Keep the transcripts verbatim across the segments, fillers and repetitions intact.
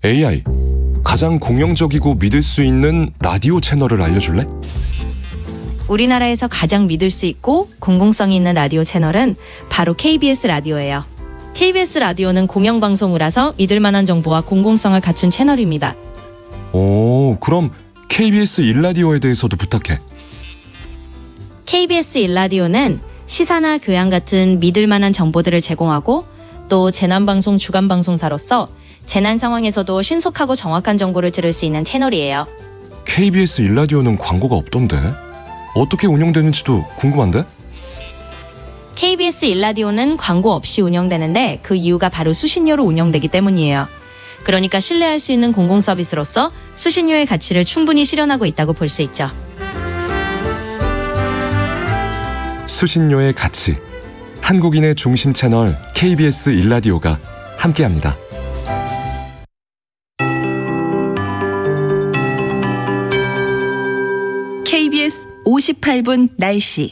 에이아이, 가장 공영적이고 믿을 수 있는 라디오 채널을 알려줄래? 우리나라에서 가장 믿을 수 있고 공공성이 있는 라디오 채널은 바로 케이비에스 라디오예요. 케이비에스 라디오는 공영방송이라서 믿을 만한 정보와 공공성을 갖춘 채널입니다. 오, 그럼 케이비에스 일라디오에 대해서도 부탁해. 케이비에스 일라디오는 시사나 교양 같은 믿을 만한 정보들을 제공하고 또 재난방송 주간방송사로서 재난 상황에서도 신속하고 정확한 정보를 들을 수 있는 채널이에요. 케이비에스 일라디오는 광고가 없던데? 어떻게 운영되는지도 궁금한데? 케이비에스 일라디오는 광고 없이 운영되는데 그 이유가 바로 수신료로 운영되기 때문이에요. 그러니까 신뢰할 수 있는 공공 서비스로서 수신료의 가치를 충분히 실현하고 있다고 볼 수 있죠. 수신료의 가치, 한국인의 중심 채널 케이비에스 일라디오가 함께합니다. 케이비에스 오십팔 분 날씨.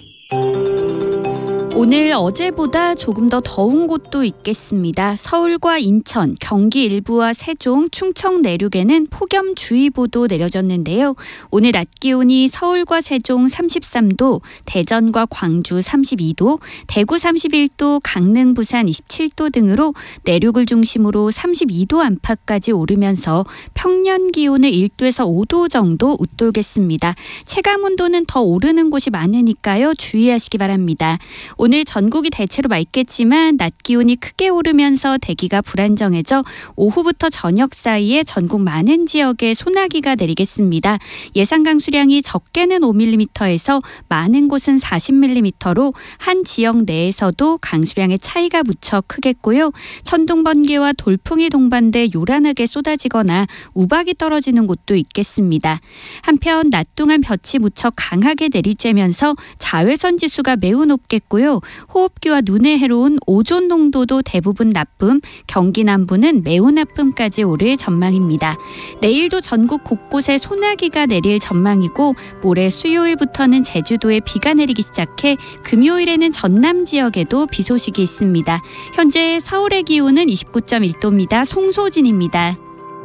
오늘 어제보다 조금 더 더운 곳도 있겠습니다. 서울과 인천, 경기 일부와 세종, 충청 내륙에는 폭염주의보도 내려졌는데요. 오늘 낮 기온이 서울과 세종 삼십삼 도, 대전과 광주 삼십이 도, 대구 삼십일 도, 강릉, 부산 이십칠 도 등으로 내륙을 중심으로 삼십이 도 안팎까지 오르면서 평년 기온을 일 도에서 오 도 정도 웃돌겠습니다. 체감온도는 더 오르는 곳이 많으니까요. 주의하시기 바랍니다. 오늘 전국이 대체로 맑겠지만 낮 기온이 크게 오르면서 대기가 불안정해져 오후부터 저녁 사이에 전국 많은 지역에 소나기가 내리겠습니다. 예상 강수량이 적게는 오 밀리미터에서 많은 곳은 사십 밀리미터로 한 지역 내에서도 강수량의 차이가 무척 크겠고요. 천둥, 번개와 돌풍이 동반돼 요란하게 쏟아지거나 우박이 떨어지는 곳도 있겠습니다. 한편 낮 동안 볕이 무척 강하게 내리쬐면서 자외선 지수가 매우 높겠고요. 호흡기와 눈에 해로운 오존 농도도 대부분 나쁨, 경기 남부는 매우 나쁨까지 오를 전망입니다. 내일도 전국 곳곳에 소나기가 내릴 전망이고 모레 수요일부터는 제주도에 비가 내리기 시작해 금요일에는 전남 지역에도 비 소식이 있습니다. 현재 서울의 기온은 이십구 점 일 도입니다. 송소진입니다.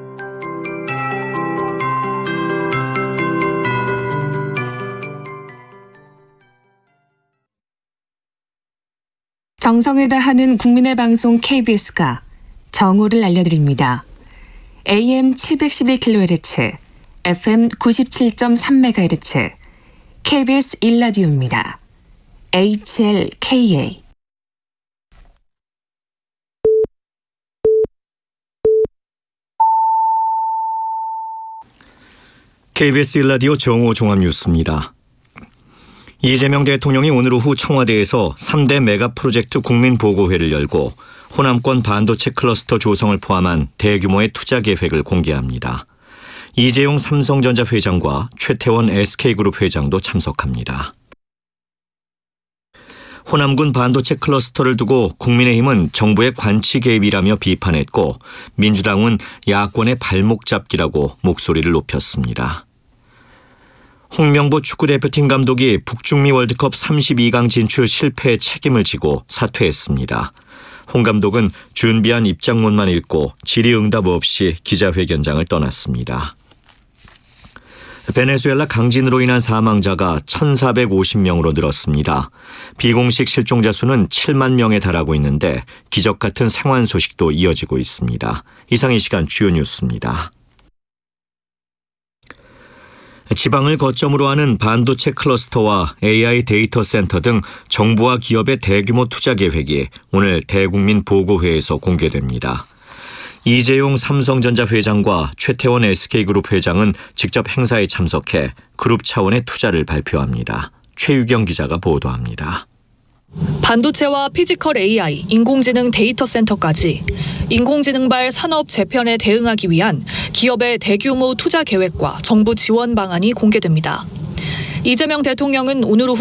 정성을 다하는 국민의 방송 케이비에스가 정오를 알려드립니다. 에이엠 칠백십일 킬로헤르츠, 에프엠 구십칠 점 삼 메가헤르츠, 케이비에스 일라디오입니다. 에이치엘케이에이. 케이비에스 일라디오 정오 종합뉴스입니다. 이재명 대통령이 오늘 오후 청와대에서 삼 대 메가 프로젝트 국민보고회를 열고 호남권 반도체 클러스터 조성을 포함한 대규모의 투자 계획을 공개합니다. 이재용 삼성전자 회장과 최태원 에스케이그룹 회장도 참석합니다. 호남군 반도체 클러스터를 두고 국민의힘은 정부의 관치 개입이라며 비판했고 민주당은 야권의 발목 잡기라고 목소리를 높였습니다. 홍명보 축구대표팀 감독이 북중미 월드컵 삼십이 강 진출 실패에 책임을 지고 사퇴했습니다. 홍 감독은 준비한 입장문만 읽고 질의응답 없이 기자회견장을 떠났습니다. 베네수엘라 강진으로 인한 사망자가 천사백오십 명으로 늘었습니다. 비공식 실종자 수는 칠만 명에 달하고 있는데 기적 같은 생還소식도 이어지고 있습니다. 이상 이 시간 주요 뉴스입니다. 지방을 거점으로 하는 반도체 클러스터와 에이아이 데이터 센터 등 정부와 기업의 대규모 투자 계획이 오늘 대국민 보고회에서 공개됩니다. 이재용 삼성전자 회장과 최태원 에스케이그룹 회장은 직접 행사에 참석해 그룹 차원의 투자를 발표합니다. 최유경 기자가 보도합니다. 반도체와 피지컬 에이아이, 인공지능 데이터 센터까지 인공지능발 산업 재편에 대응하기 위한 기업의 대규모 투자 계획과 정부 지원 방안이 공개됩니다. 이재명 대통령은 오늘 오후